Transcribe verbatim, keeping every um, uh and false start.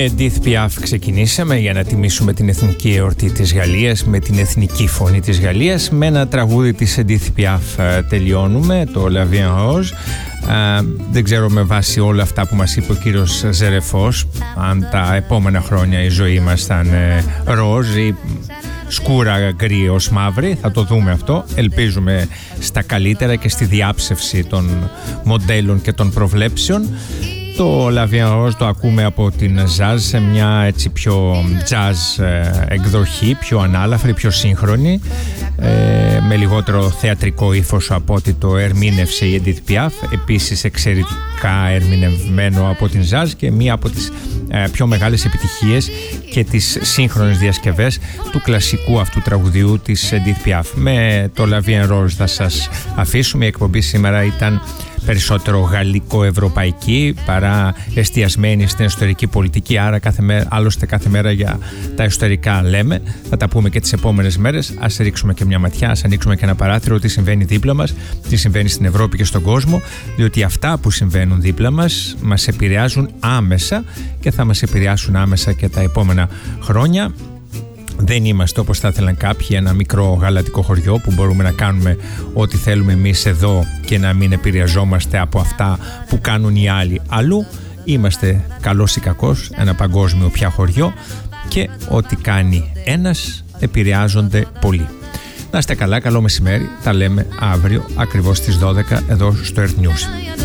Με Edith Piaf ξεκινήσαμε για να τιμήσουμε την εθνική εορτή της Γαλλίας, με την εθνική φωνή της Γαλλίας. Με ένα τραγούδι της Edith Piaf τελειώνουμε, το La Vie en Rose. Uh, δεν ξέρω με βάση όλα αυτά που μας είπε ο κύριος Ζερεφός αν τα επόμενα χρόνια η ζωή μας θα είναι ροζ ή σκούρα γκρι ως μαύρη. Θα το δούμε αυτό. Ελπίζουμε στα καλύτερα και στη διάψευση των μοντέλων και των προβλέψεων. Το La Vie en Rose το ακούμε από την Jazz σε μια έτσι πιο jazz ε, εκδοχή, πιο ανάλαφρη, πιο σύγχρονη, ε, με λιγότερο θεατρικό ύφος από ό,τι το ερμήνευσε η Edith Piaf, επίσης εξαιρετικά ερμηνευμένο από την Jazz και μία από τις ε, πιο μεγάλες επιτυχίες και τις σύγχρονες διασκευές του κλασικού αυτού τραγουδιού της Edith Piaf. Με το La Vie en Rose θα σας αφήσουμε. Η εκπομπή σήμερα ήταν περισσότερο γαλλικό-ευρωπαϊκή παρά εστιασμένη στην εσωτερική πολιτική, άρα κάθε μέρα, άλλωστε κάθε μέρα για τα εσωτερικά λέμε. Θα τα πούμε και τις επόμενες μέρες. Ας ρίξουμε και μια ματιά, ας ανοίξουμε και ένα παράθυρο τι συμβαίνει δίπλα μας, τι συμβαίνει στην Ευρώπη και στον κόσμο, διότι αυτά που συμβαίνουν δίπλα μας μας επηρεάζουν άμεσα και θα μας επηρεάσουν άμεσα και τα επόμενα χρόνια. Δεν είμαστε όπως θα ήθελαν κάποιοι ένα μικρό γαλατικό χωριό που μπορούμε να κάνουμε ό,τι θέλουμε εμείς εδώ και να μην επηρεαζόμαστε από αυτά που κάνουν οι άλλοι αλλού. Είμαστε καλός ή κακός ένα παγκόσμιο πια χωριό και ό,τι κάνει ένας επηρεάζονται πολλοί. Να είστε καλά, καλό μεσημέρι, τα λέμε αύριο ακριβώς στις δώδεκα εδώ στο Earth News.